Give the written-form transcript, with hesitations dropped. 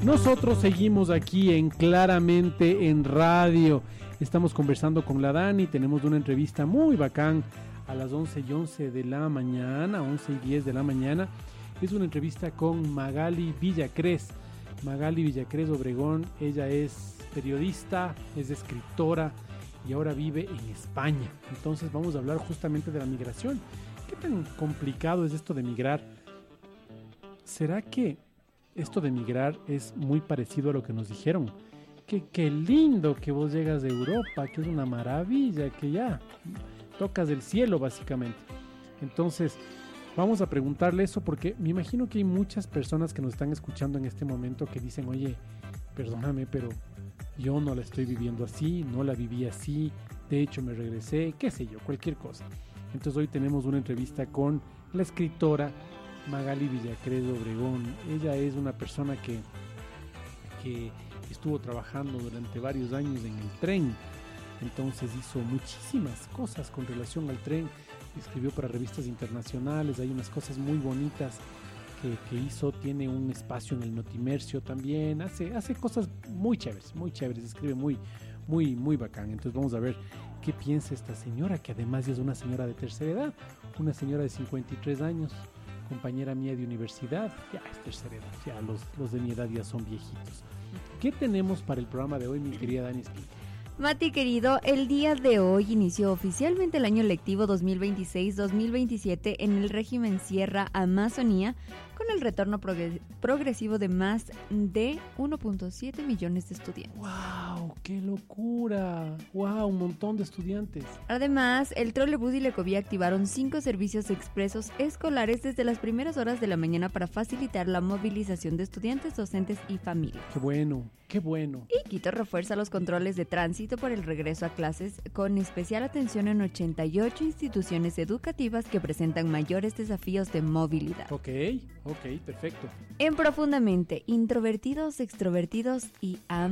Nosotros seguimos aquí en Claramente en Radio. Estamos conversando con la Dani, tenemos una entrevista muy bacán a las 11:11 de la mañana, 11:10 de la mañana. Es una entrevista con Magali Villacrés. Magali Villacrés Obregón, ella es periodista, es escritora y ahora vive en España. Entonces vamos a hablar justamente de la migración. ¿Qué tan complicado es esto de migrar? ¿Será que esto de migrar es muy parecido a lo que nos dijeron? Qué lindo que vos llegas de Europa, que es una maravilla, que ya tocas el cielo básicamente. Entonces vamos a preguntarle eso porque me imagino que hay muchas personas que nos están escuchando en este momento que dicen, oye, perdóname, pero yo no la estoy viviendo así, no la viví así, de hecho me regresé, qué sé yo, cualquier cosa. Entonces hoy tenemos una entrevista con la escritora Magali Villacrés Obregón. Ella es una persona que estuvo trabajando durante varios años en el tren, entonces hizo muchísimas cosas con relación al tren, escribió para revistas internacionales, hay unas cosas muy bonitas que hizo, tiene un espacio en el Notimercio también, hace cosas muy chéveres, escribe muy bacán. Entonces vamos a ver qué piensa esta señora, que además es una señora de tercera edad, una señora de 53 años, compañera mía de universidad, ya es tercera edad, ya los de mi edad ya son viejitos. ¿Qué tenemos para el programa de hoy, mi querida Dani? Mati querido, el día de hoy inició oficialmente el año lectivo 2026-2027 en el régimen Sierra Amazonía, con el retorno progresivo de más de 1.7 millones de estudiantes. ¡Wow! ¡Qué locura! ¡Wow! Un montón de estudiantes. Además, el trolebús y la Ecovía activaron 5 servicios expresos escolares desde las primeras horas de la mañana para facilitar la movilización de estudiantes, docentes y familias. ¡Qué bueno! ¡Qué bueno! Y Quito refuerza los controles de tránsito por el regreso a clases, con especial atención en 88 instituciones educativas que presentan mayores desafíos de movilidad. Ok, perfecto. En Profundamente, introvertidos, extrovertidos y